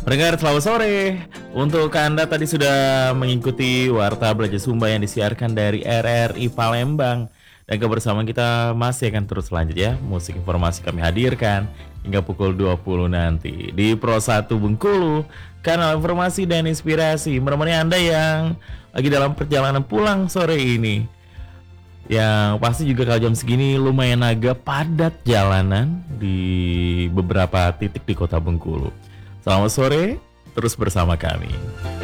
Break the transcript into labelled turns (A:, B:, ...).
A: Pendengar selamat sore. Untuk Anda tadi sudah mengikuti Warta Belajar Sumba yang disiarkan dari RRI Palembang. Dan kebersamaan kita masih akan terus lanjut ya. Musik informasi kami hadirkan hingga pukul 20 nanti di Pro 1 Bengkulu. Kanal informasi dan inspirasi menemani Anda yang lagi dalam perjalanan pulang sore ini. Yang pasti juga kalau jam segini lumayan agak padat jalanan di beberapa titik di kota Bengkulu. Selamat sore, terus bersama kami.